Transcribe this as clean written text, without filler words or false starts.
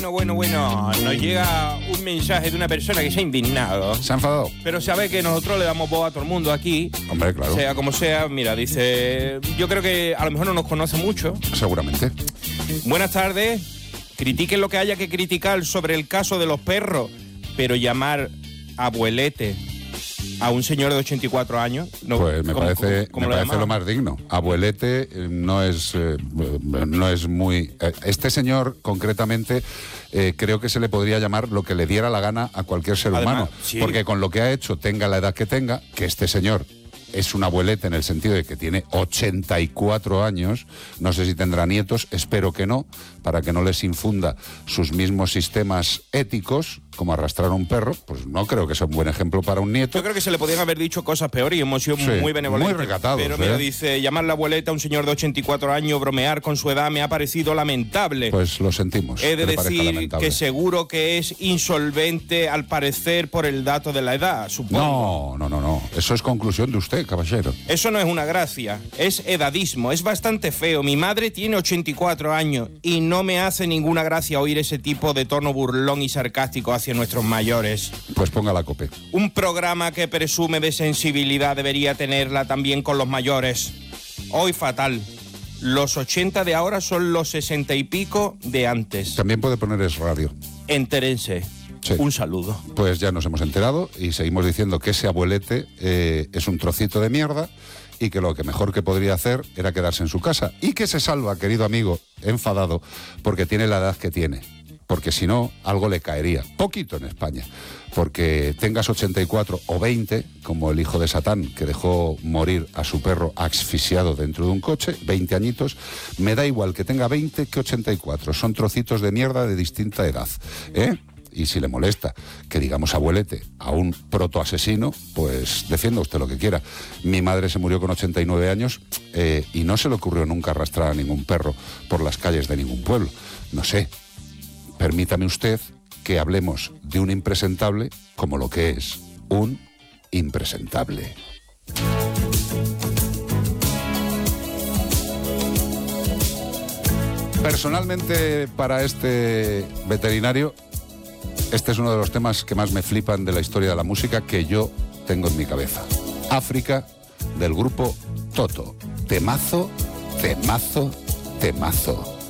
Bueno. Nos llega un mensaje de una persona que se ha indignado. ¿Se ha enfadado? Pero sabe que nosotros le damos voz a todo el mundo aquí. Hombre, claro. Sea como sea, mira, dice... Yo creo que a lo mejor no nos conoce mucho. Seguramente. Buenas tardes. Critiquen lo que haya que criticar sobre el caso de los perros, pero llamar abuelete a un señor de 84 años... No, pues me parece lo más digno. Abuelete no es muy... Este señor, concretamente, creo que se le podría llamar lo que le diera la gana a cualquier ser humano. Sí. Porque con lo que ha hecho, tenga la edad que tenga, que este señor es un abuelete en el sentido de que tiene 84 años, no sé si tendrá nietos, espero que no, para que no les infunda sus mismos sistemas éticos, como arrastrar a un perro, pues no creo que sea un buen ejemplo para un nieto. Yo creo que se le podían haber dicho cosas peores y hemos sido muy benevolentes. Muy recatados. Pero mira, dice, llamar la abueleta a un señor de 84 años, bromear con su edad, me ha parecido lamentable. Pues lo sentimos. He de decir que seguro que es insolvente al parecer por el dato de la edad, supongo. No. Eso es conclusión de usted, caballero. Eso no es una gracia, es edadismo, es bastante feo. Mi madre tiene 84 años y no me hace ninguna gracia oír ese tipo de tono burlón y sarcástico hacia nuestros mayores. Pues ponga la cope. Un programa que presume de sensibilidad debería tenerla también con los mayores. Hoy fatal. Los 80 de ahora son los 60 y pico de antes. También puede poner Es Radio. Entérense. Sí. Un saludo. Pues ya nos hemos enterado y seguimos diciendo que ese abuelete es un trocito de mierda y que lo que mejor que podría hacer era quedarse en su casa. Y que se salva, querido amigo, enfadado, porque tiene la edad que tiene. Porque si no, algo le caería. Poquito en España. Porque tengas 84 o 20, como el hijo de Satán, que dejó morir a su perro asfixiado dentro de un coche, 20 añitos, me da igual que tenga 20 que 84. Son trocitos de mierda de distinta edad, ¿eh? Y si le molesta que digamos abuelete a un protoasesino, pues defienda usted lo que quiera. Mi madre se murió con 89 años y no se le ocurrió nunca arrastrar a ningún perro por las calles de ningún pueblo. No sé, permítame usted que hablemos de un impresentable como lo que es un impresentable. Personalmente, para este veterinario, este es uno de los temas que más me flipan de la historia de la música que yo tengo en mi cabeza. África, del grupo Toto. Temazo, temazo, temazo.